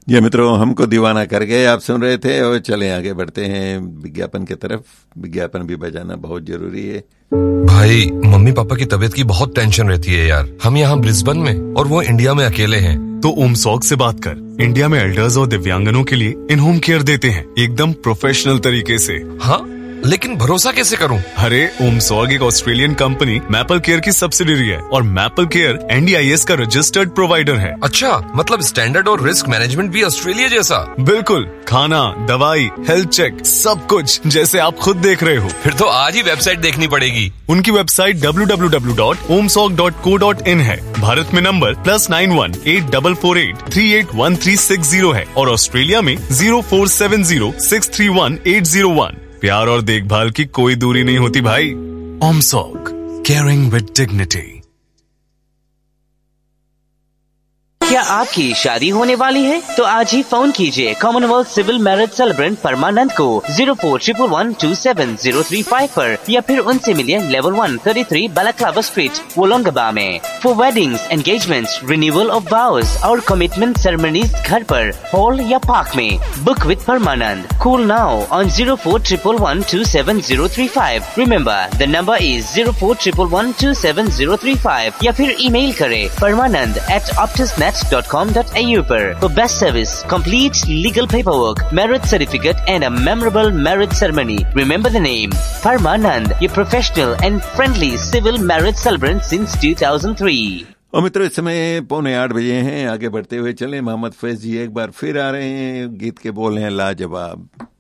ये मित्रों, हमको दीवाना कर गए आप सुन रहे थे। और चले आगे बढ़ते हैं विज्ञापन की तरफ। विज्ञापन भी बजाना बहुत जरूरी है। भाई, मम्मी पापा की तबीयत की बहुत टेंशन रहती है यार। हम यहाँ ब्रिस्बेन में और वो इंडिया में अकेले हैं। तो ओमसॉग से बात कर। इंडिया में एल्डर्स और दिव्यांगनों के लिए इन होम केयर देते हैं, एकदम प्रोफेशनल तरीके से। हाँ, लेकिन भरोसा कैसे करूं? अरे, ओमसॉग एक ऑस्ट्रेलियन कंपनी मैपल केयर की सब्सिडियरी है और मैपल केयर NDIS का रजिस्टर्ड प्रोवाइडर है। अच्छा, मतलब स्टैंडर्ड और रिस्क मैनेजमेंट भी ऑस्ट्रेलिया जैसा? बिल्कुल, खाना, दवाई, हेल्थ चेक, सब कुछ जैसे आप खुद देख रहे हो। फिर तो आज ही वेबसाइट देखनी पड़ेगी। उनकी वेबसाइट www.omsog.co.in है। भारत में नंबर +91 8448 381360 है और ऑस्ट्रेलिया में 0470 631 801। प्यार और देखभाल की कोई दूरी नहीं होती भाई। ओमसॉग, केयरिंग विद डिग्निटी। क्या आपकी शादी होने वाली है? तो आज ही फोन कीजिए कॉमनवेल्थ सिविल मैरिज सेलिब्रेंट परमानंद को 0411127035 पर या फिर उनसे मिलिए लेवल 1 33 बालाक्लावा स्ट्रीट, वोलोंगबा में। For weddings, engagements, renewal of वाउज और कमिटमेंट सेरेमनीज घर पर, हॉल या पार्क में। Book with Parmanand. Call now on 0411127035। Remember, the number is 0411127035 या फिर ईमेल करें permanand@optusnet.com.au पर। For best service, complete legal paperwork, marriage certificate and a memorable marriage ceremony. Remember the name, Parmanand, your professional and friendly civil marriage celebrant since 2003. और मित्रों, इस समय 7:45 बजे हैं। आगे बढ़ते हुए चलें। मोहम्मद फैज जी एक बार फिर आ रहे हैं। गीत के बोल हैं लाजवाब।